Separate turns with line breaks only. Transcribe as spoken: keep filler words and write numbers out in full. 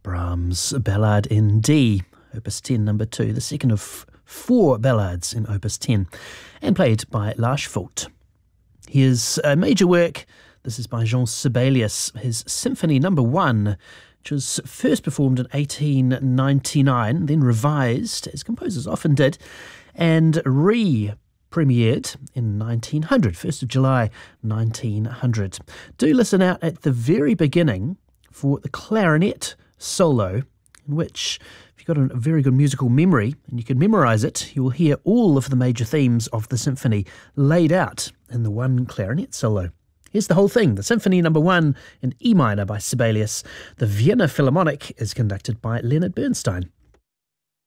Brahms' Ballade in D, Opus ten, number two, the second of four ballads in Opus ten, and played by Lars Fult. Here's a major work. This is by Jean Sibelius, his Symphony number one, which was first performed in eighteen ninety-nine, then revised, as composers often did, and re-premiered in nineteen hundred, first of July nineteen hundred. Do listen out at the very beginning for the clarinet solo, in which, if you've got a very good musical memory and you can memorise it, you'll hear all of the major themes of the symphony laid out in the one clarinet solo. Here's the whole thing, the Symphony number one in E minor by Sibelius. The Vienna Philharmonic is conducted by Leonard Bernstein.